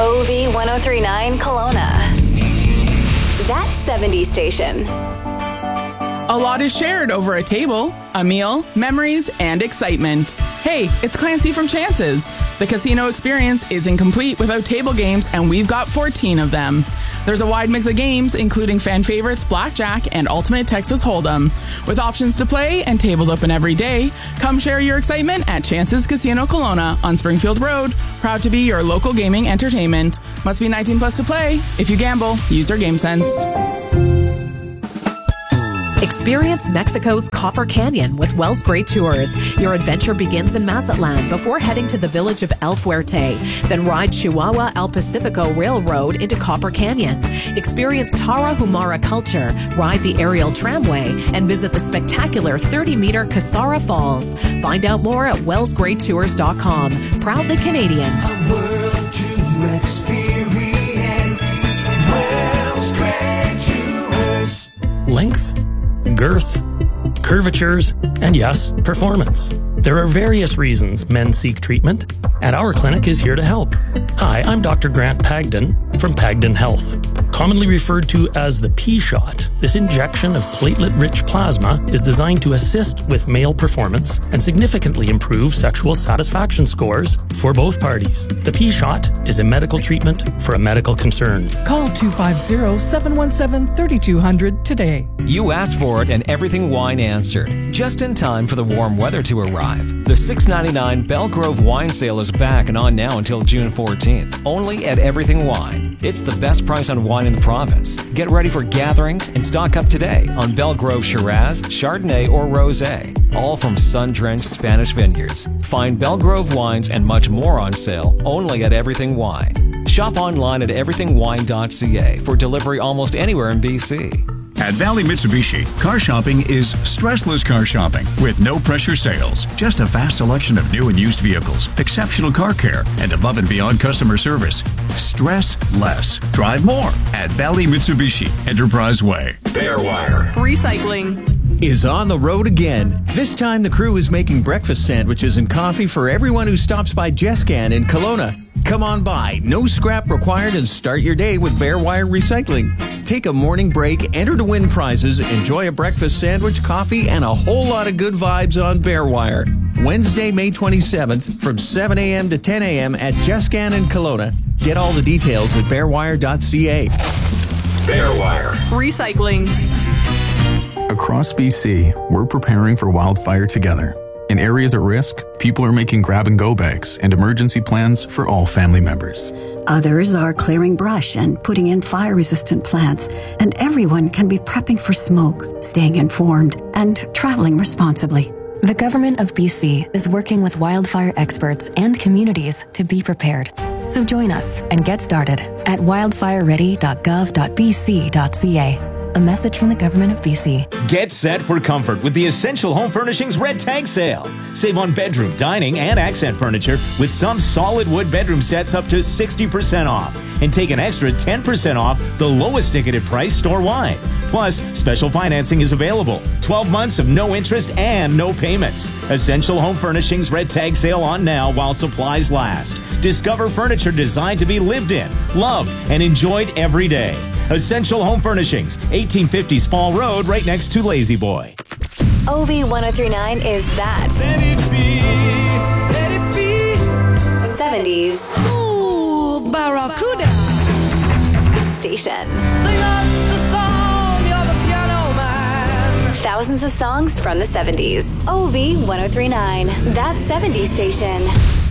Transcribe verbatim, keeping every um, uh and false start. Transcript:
O V ten thirty-nine Kelowna. That seventies station. A lot is shared over a table, a meal, memories, and excitement. Hey, it's Clancy from Chances. The casino experience isn't complete without table games, and we've got fourteen of them. There's a wide mix of games, including fan favorites, blackjack, and ultimate Texas Hold'em. With options to play and tables open every day, come share your excitement at Chances Casino Kelowna on Springfield Road. Proud to be your local gaming entertainment. Must be nineteen plus to play. If you gamble, use your game sense. Experience Mexico's Copper Canyon with Wells Great Tours. Your adventure begins in Mazatlan before heading to the village of El Fuerte. Then ride Chihuahua El Pacifico Railroad into Copper Canyon. Experience Tarahumara culture, ride the aerial tramway, and visit the spectacular thirty-meter Casara Falls. Find out more at wells great tours dot com. Proudly Canadian. A world to experience. Wells Great Tours. Length, girth, curvatures, and yes, performance. There are various reasons men seek treatment, and our clinic is here to help. Hi, I'm Doctor Grant Pagden from Pagden Health. Commonly referred to as the P-Shot, this injection of platelet-rich plasma is designed to assist with male performance and significantly improve sexual satisfaction scores for both parties. The P-Shot is a medical treatment for a medical concern. Call two five zero, seven one seven, three two zero zero today. You asked for it and Everything Wine answered, just in time for the warm weather to arrive. The six ninety-nine Belgrove Wine Sale is back and on now until June fourteenth, only at Everything Wine. It's the best price on wine in the province. Get ready for gatherings and stock up today on Belgrove Shiraz, Chardonnay, or Rosé, all from sun-drenched Spanish vineyards. Find Belgrove wines and much more on sale only at Everything Wine. Shop online at everything wine dot c a for delivery almost anywhere in B C. At Valley Mitsubishi, car shopping is stressless car shopping with no pressure sales. Just a vast selection of new and used vehicles, exceptional car care, and above and beyond customer service. Stress less. Drive more at Valley Mitsubishi, Enterprise Way. Bearwire Recycling is on the road again. This time the crew is making breakfast sandwiches and coffee for everyone who stops by Jescan in Kelowna. Come on by, no scrap required, and start your day with Bearwire Recycling. Take a morning break, enter to win prizes, enjoy a breakfast sandwich, coffee, and a whole lot of good vibes on Bearwire. Wednesday, May twenty-seventh from seven a.m. to ten a.m. at Jescan in Kelowna. Get all the details at bearwire dot c a. Bearwire Recycling. Across B C, we're preparing for wildfire together. In areas at risk, people are making grab-and-go bags and emergency plans for all family members. Others are clearing brush and putting in fire-resistant plants, and everyone can be prepping for smoke, staying informed, and traveling responsibly. The Government of B C is working with wildfire experts and communities to be prepared. So join us and get started at wildfire ready dot gov dot b c dot c a. A message from the Government of B C. Get set for comfort with the Essential Home Furnishings Red Tag Sale. Save on bedroom, dining, and accent furniture with some solid wood bedroom sets up to sixty percent off. And take an extra ten percent off the lowest ticketed price store-wide. Plus, special financing is available. twelve months of no interest and no payments. Essential Home Furnishings Red Tag Sale on now while supplies last. Discover furniture designed to be lived in, loved, and enjoyed every day. Essential Home Furnishings, eighteen fifty Spall Road, right next to Lazy Boy. O V ten thirty-nine is that. Let it be, let it be. seventies. Ooh, Barracuda Station. Sing us a song, you're the piano man. Thousands of songs from the seventies. O V ten thirty-nine, that seventies station.